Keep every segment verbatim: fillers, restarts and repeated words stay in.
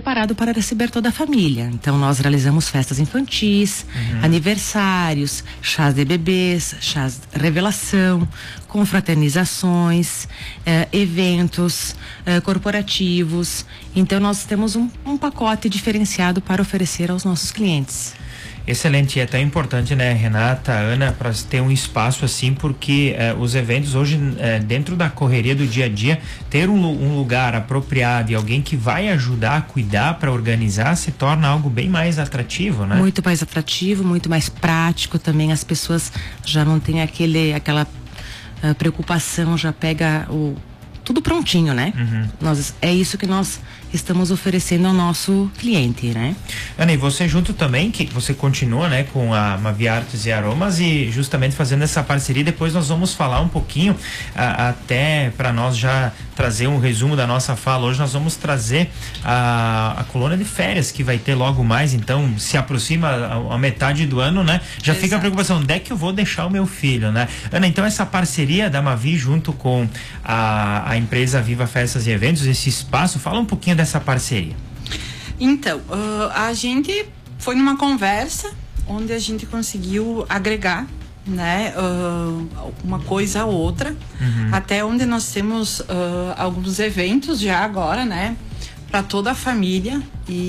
preparado para receber toda a família. Então nós realizamos festas infantis, uhum. aniversários, chás de bebês, chás de revelação, confraternizações, eh, eventos eh, corporativos. Então nós temos um, um pacote diferenciado para oferecer aos nossos clientes. Excelente, e é tão importante, né, Renata, Ana, para ter um espaço assim, porque eh, os eventos hoje, eh, dentro da correria do dia a dia, ter um, um lugar apropriado e alguém que vai ajudar a cuidar para organizar se torna algo bem mais atrativo, né? Muito mais atrativo, muito mais prático também. As pessoas já não têm aquele, aquela uh, preocupação, já pega o tudo prontinho, né? Uhum. Nós, é isso que nós estamos oferecendo ao nosso cliente, né? Ana, e você junto também, que você continua, né, com a Mavi Artes e Aromas e justamente fazendo essa parceria. Depois nós vamos falar um pouquinho, a, até para nós já trazer um resumo da nossa fala. Hoje nós vamos trazer a, a colônia de férias que vai ter logo mais, então se aproxima a, a metade do ano, né? Já Exato. Fica a preocupação, onde é que eu vou deixar o meu filho, né? Ana, então essa parceria da Mavi junto com a, a empresa Viva Festas e Eventos, esse espaço, fala um pouquinho dessa parceria. Então, uh, a gente foi numa conversa onde a gente conseguiu agregar, né, uh, uma coisa a outra, uhum. até onde nós temos uh, alguns eventos já agora, né, para toda a família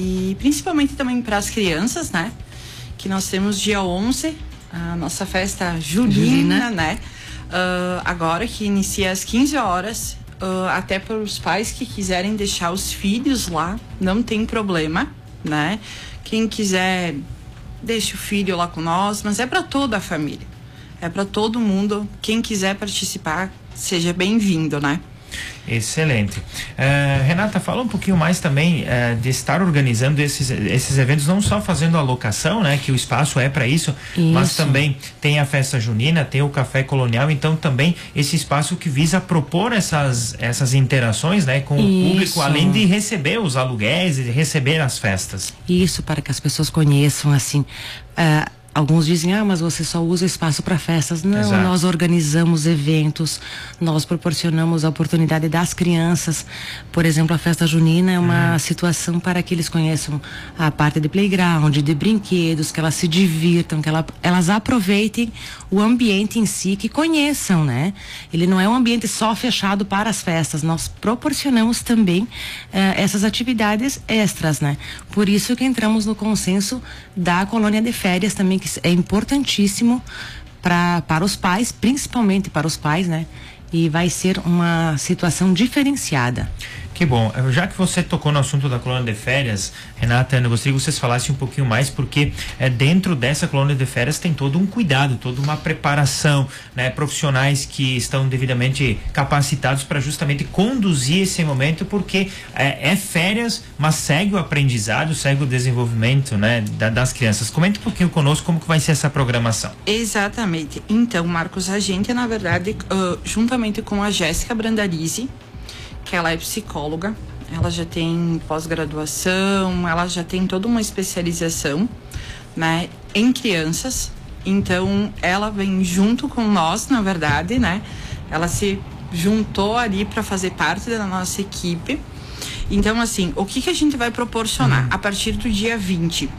e principalmente também para as crianças, né, que nós temos dia onze, a nossa festa julina, Julina. né, uh, agora que inicia às quinze horas. Uh, até para os pais que quiserem deixar os filhos lá, não tem problema, né? Quem quiser, deixa o filho lá com nós, mas é para toda a família, é para todo mundo. Quem quiser participar, seja bem-vindo, né? Excelente. Uh, Renata, fala um pouquinho mais também uh, de estar organizando esses, esses eventos, não só fazendo a locação, né, que o espaço é para isso, isso, mas também tem a festa junina, tem o café colonial, então também esse espaço que visa propor essas, essas interações, né, com isso. O público, além de receber os aluguéis e de receber as festas. Isso, para que as pessoas conheçam, assim, uh, alguns dizem, ah, mas você só usa espaço para festas. Não, Exato. Nós organizamos eventos, nós proporcionamos a oportunidade das crianças. Por exemplo, a festa junina é uma hum. situação para que eles conheçam a parte de playground, de brinquedos, que elas se divirtam, que ela, elas aproveitem o ambiente em si, que conheçam, né? Ele não é um ambiente só fechado para as festas, nós proporcionamos também eh, essas atividades extras, né? Por isso que entramos no consenso da colônia de férias também, que é importantíssimo pra, para os pais, principalmente para os pais, né? E vai ser uma situação diferenciada. Que bom. Já que você tocou no assunto da colônia de férias, Renata, eu gostaria que vocês falassem um pouquinho mais, porque é, dentro dessa colônia de férias tem todo um cuidado, toda uma preparação, né? Profissionais que estão devidamente capacitados para justamente conduzir esse momento, porque é, é férias, mas segue o aprendizado, segue o desenvolvimento, né, da, das crianças. Comente um pouquinho conosco como que vai ser essa programação. Exatamente. Então, Marcos, a gente, na verdade, uh, juntamente com a Jéssica Brandalize, que ela é psicóloga, ela já tem pós-graduação, ela já tem toda uma especialização, né, em crianças. Então, ela vem junto com nós, na verdade, né? Ela se juntou ali para fazer parte da nossa equipe. Então, assim, o que que a gente vai proporcionar uhum. a partir do dia vinte?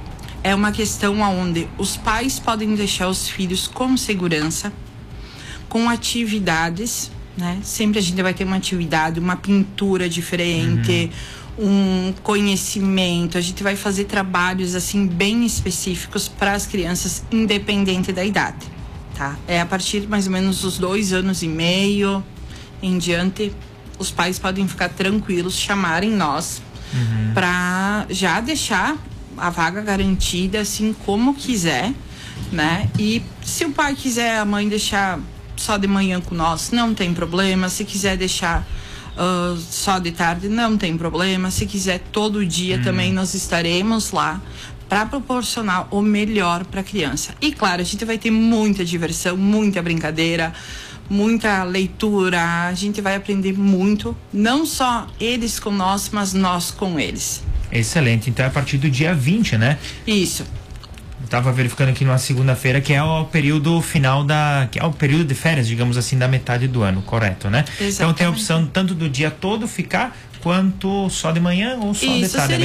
É uma questão onde os pais podem deixar os filhos com segurança, com atividades, né? Sempre a gente vai ter uma atividade, uma pintura diferente, uhum. um conhecimento. A gente vai fazer trabalhos assim bem específicos para as crianças, independente da idade, tá? É a partir mais ou menos dos dois anos e meio em diante, os pais podem ficar tranquilos, chamarem nós uhum. para já deixar a vaga garantida, assim como quiser, né? E se o pai quiser, a mãe deixar só de manhã com nós, não tem problema. Se quiser deixar uh, só de tarde, não tem problema. Se quiser todo dia hum. também, nós estaremos lá para proporcionar o melhor para a criança. E claro, a gente vai ter muita diversão, muita brincadeira, muita leitura. A gente vai aprender muito, não só eles com nós, mas nós com eles. Excelente. Então é a partir do dia vinte, né? Isso. Estava verificando aqui numa segunda-feira, que é o período final da, que é o período de férias, digamos assim, da metade do ano, correto, né? Exatamente. Então tem a opção tanto do dia todo ficar, quanto só de manhã ou só Isso de tarde. Seria